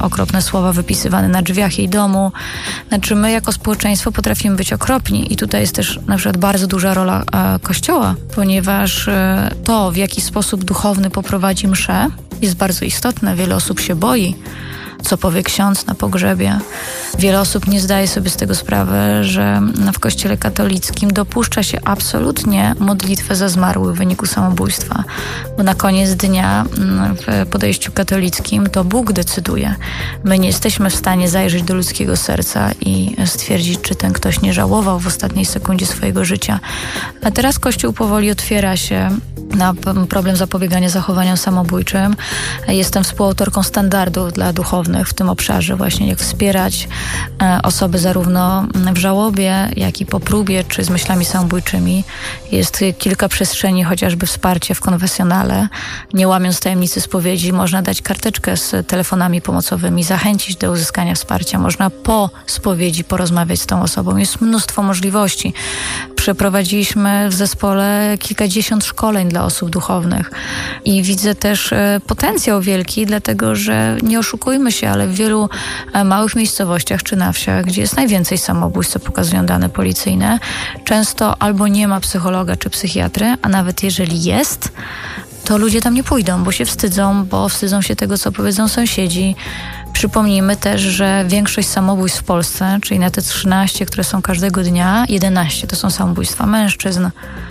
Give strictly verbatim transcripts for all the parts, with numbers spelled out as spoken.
okropne słowa wypisywane na drzwiach jej domu. Znaczy my jako społeczeństwo potrafimy być okropni i tutaj jest też na przykład bardzo duża rola e, Kościoła, ponieważ e, to, w jaki sposób duchowny poprowadzi mszę, jest bardzo istotne. Wiele osób się boi, co powie ksiądz na pogrzebie. Wiele osób nie zdaje sobie z tego sprawy, że w Kościele katolickim dopuszcza się absolutnie modlitwę za zmarłych w wyniku samobójstwa. Bo na koniec dnia w podejściu katolickim to Bóg decyduje. My nie jesteśmy w stanie zajrzeć do ludzkiego serca i stwierdzić, czy ten ktoś nie żałował w ostatniej sekundzie swojego życia. A teraz Kościół powoli otwiera się na problem zapobiegania zachowaniom samobójczym. Jestem współautorką standardów dla duchownych w tym obszarze, właśnie jak wspierać e, osoby zarówno w żałobie, jak i po próbie, czy z myślami samobójczymi. Jest kilka przestrzeni, chociażby wsparcie w konfesjonale. Nie łamiąc tajemnicy spowiedzi, można dać karteczkę z telefonami pomocowymi, zachęcić do uzyskania wsparcia. Można po spowiedzi porozmawiać z tą osobą. Jest mnóstwo możliwości. Przeprowadziliśmy w zespole kilkadziesiąt szkoleń dla osób duchownych i widzę też e, potencjał wielki, dlatego że nie oszukujmy się, ale w wielu e, małych miejscowościach czy na wsiach, gdzie jest najwięcej samobójstw, co pokazują dane policyjne, często albo nie ma psychologa czy psychiatry, a nawet jeżeli jest, to ludzie tam nie pójdą, bo się wstydzą, bo wstydzą się tego, co powiedzą sąsiedzi. Przypomnijmy też, że większość samobójstw w Polsce, czyli na te trzynaście, które są każdego dnia, jedenaście to są samobójstwa mężczyzn.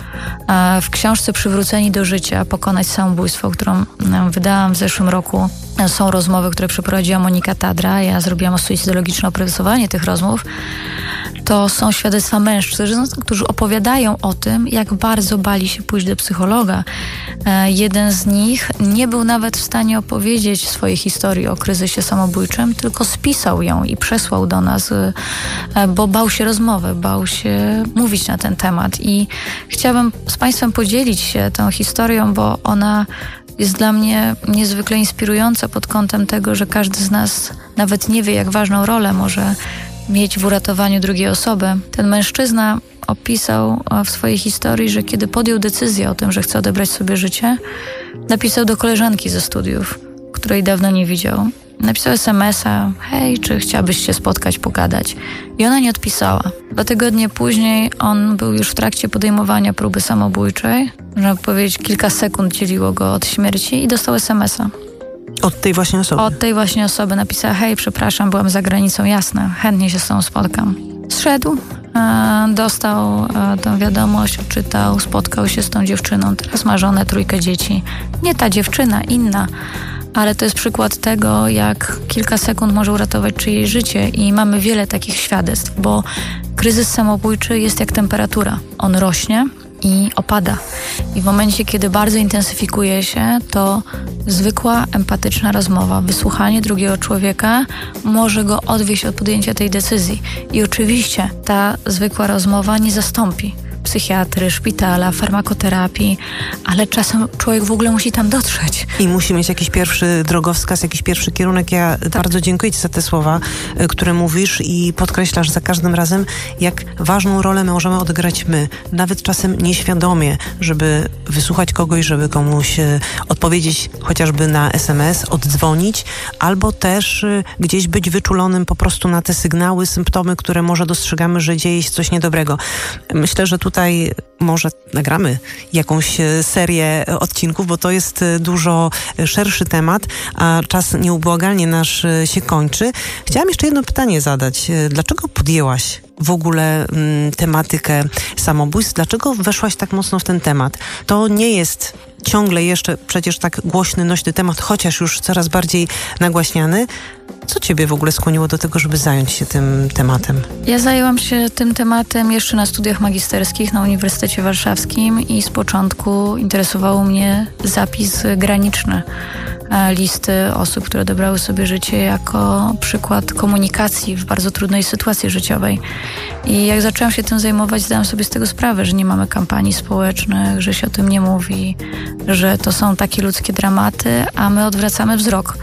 W książce Przywróceni do życia, pokonać samobójstwo, którą wydałam w zeszłym roku, są rozmowy, które przeprowadziła Monika Tadra. Ja zrobiłam suicydologiczne opracowanie tych rozmów. To są świadectwa mężczyzn, którzy opowiadają o tym, jak bardzo bali się pójść do psychologa. E, jeden z nich nie był nawet w stanie opowiedzieć swojej historii o kryzysie samobójczym, tylko spisał ją i przesłał do nas, e, bo bał się rozmowy, bał się mówić na ten temat. I chciałabym z Państwem podzielić się tą historią, bo ona jest dla mnie niezwykle inspirująca pod kątem tego, że każdy z nas nawet nie wie, jak ważną rolę może mieć w uratowaniu drugiej osoby. Ten mężczyzna opisał w swojej historii, że kiedy podjął decyzję o tym, że chce odebrać sobie życie, napisał do koleżanki ze studiów, której dawno nie widział. Napisał es em es a, hej, czy chciałabyś się spotkać, pogadać? I ona nie odpisała. Dwa tygodnie później on był już w trakcie podejmowania próby samobójczej. Można powiedzieć, kilka sekund dzieliło go od śmierci i dostał es em es a. Od tej właśnie osoby? Od tej właśnie osoby napisała, hej, przepraszam, byłam za granicą, jasne, chętnie się z tą spotkam. Zszedł, e, dostał e, tę wiadomość, odczytał, spotkał się z tą dziewczyną, teraz ma żonę, trójkę dzieci. Nie ta dziewczyna, inna, ale to jest przykład tego, jak kilka sekund może uratować czyjeś życie i mamy wiele takich świadectw, bo kryzys samobójczy jest jak temperatura. On rośnie i opada. I w momencie, kiedy bardzo intensyfikuje się, to zwykła, empatyczna rozmowa, wysłuchanie drugiego człowieka może go odwieść od podjęcia tej decyzji. I oczywiście ta zwykła rozmowa nie zastąpi psychiatry, szpitala, farmakoterapii, ale czasem człowiek w ogóle musi tam dotrzeć. I musi mieć jakiś pierwszy drogowskaz, jakiś pierwszy kierunek. Ja tak. bardzo dziękuję Ci za te słowa, które mówisz i podkreślasz za każdym razem, jak ważną rolę możemy odegrać my, nawet czasem nieświadomie, żeby wysłuchać kogoś, żeby komuś odpowiedzieć chociażby na es em es, oddzwonić, albo też gdzieś być wyczulonym po prostu na te sygnały, symptomy, które może dostrzegamy, że dzieje się coś niedobrego. Myślę, że tutaj może nagramy jakąś serię odcinków, bo to jest dużo szerszy temat, a czas nieubłagalnie nasz się kończy. Chciałam jeszcze jedno pytanie zadać. Dlaczego podjęłaś w ogóle mm, tematykę samobójstw? Dlaczego weszłaś tak mocno w ten temat? To nie jest ciągle jeszcze przecież tak głośny, nośny temat, chociaż już coraz bardziej nagłaśniany. Co Ciebie w ogóle skłoniło do tego, żeby zająć się tym tematem? Ja zajęłam się tym tematem jeszcze na studiach magisterskich na Uniwersytecie Warszawskim i z początku interesował mnie zapis graniczny listy osób, które odebrały sobie życie jako przykład komunikacji w bardzo trudnej sytuacji życiowej. I jak zaczęłam się tym zajmować, zdałam sobie z tego sprawę, że nie mamy kampanii społecznych, że się o tym nie mówi, że to są takie ludzkie dramaty, a my odwracamy wzrok.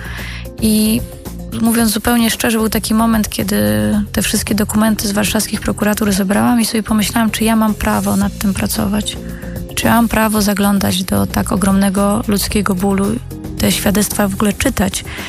I mówiąc zupełnie szczerze, był taki moment, kiedy te wszystkie dokumenty z warszawskich prokuratur zebrałam i sobie pomyślałam, czy ja mam prawo nad tym pracować. Czy ja mam prawo zaglądać do tak ogromnego ludzkiego bólu, te świadectwa w ogóle czytać.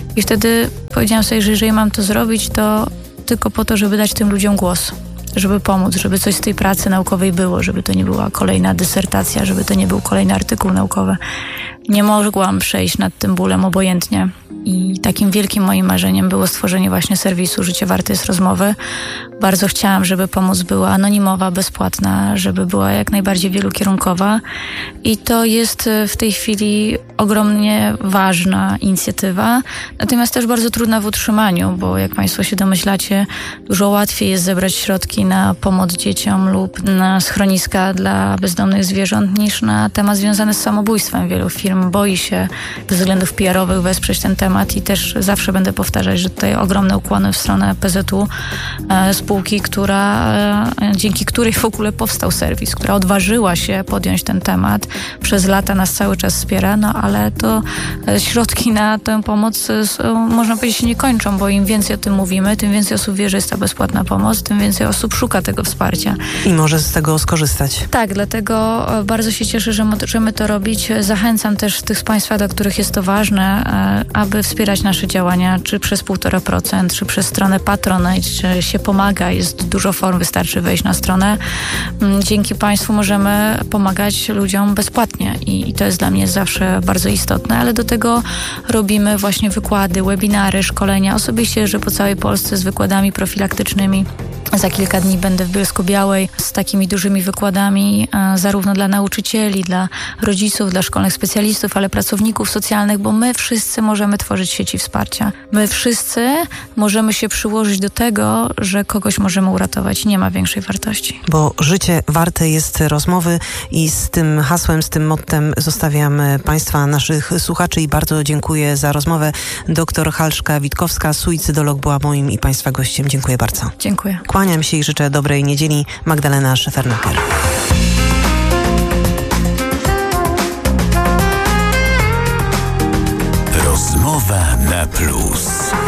I wtedy powiedziałam sobie, że jeżeli mam to zrobić, to tylko po to, żeby dać tym ludziom głos, żeby pomóc, żeby coś z tej pracy naukowej było, żeby to nie była kolejna dysertacja, żeby to nie był kolejny artykuł naukowy. Nie mogłam przejść nad tym bólem obojętnie. I takim wielkim moim marzeniem było stworzenie właśnie serwisu Życie warte jest rozmowy. Bardzo chciałam, żeby pomoc była anonimowa, bezpłatna, żeby była jak najbardziej wielokierunkowa. I to jest w tej chwili ogromnie ważna inicjatywa, natomiast też bardzo trudna w utrzymaniu, bo jak Państwo się domyślacie, dużo łatwiej jest zebrać środki na pomoc dzieciom lub na schroniska dla bezdomnych zwierząt niż na temat związany z samobójstwem. Wielu firm boi się ze względów P R-owych wesprzeć ten temat i też zawsze będę powtarzać, że tutaj ogromne ukłony w stronę P Z U, e, spółki, która, e, dzięki której w ogóle powstał serwis, która odważyła się podjąć ten temat. Przez lata nas cały czas wspiera, no ale to e, środki na tę pomoc e, są, można powiedzieć, się nie kończą, bo im więcej o tym mówimy, tym więcej osób wie, że jest ta bezpłatna pomoc, tym więcej osób szuka tego wsparcia. I może z tego skorzystać. Tak, dlatego e, bardzo się cieszę, że możemy to robić. Zachęcam też tych z Państwa, do których jest to ważne, e, aby wspierać nasze działania, czy przez półtora procent, czy przez stronę Patronite, czy się pomaga. Jest dużo form, wystarczy wejść na stronę. Dzięki Państwu możemy pomagać ludziom bezpłatnie i, i to jest dla mnie zawsze bardzo istotne, ale do tego robimy właśnie wykłady, webinary, szkolenia. Osobiście jeżdżę po całej Polsce z wykładami profilaktycznymi. Za kilka dni będę w Bielsko-Białej z takimi dużymi wykładami, zarówno dla nauczycieli, dla rodziców, dla szkolnych specjalistów, ale pracowników socjalnych, bo my wszyscy możemy tworzyć sieci wsparcia. My wszyscy możemy się przyłożyć do tego, że kogoś możemy uratować. Nie ma większej wartości. Bo życie warte jest rozmowy i z tym hasłem, z tym mottem zostawiam Państwa, naszych słuchaczy i bardzo dziękuję za rozmowę. Doktor Halszka-Witkowska, suicydolog, była moim i Państwa gościem. Dziękuję bardzo. Dziękuję. Kłaniam się i życzę dobrej niedzieli. Magdalena Szefernaker. Rozmowa na plus.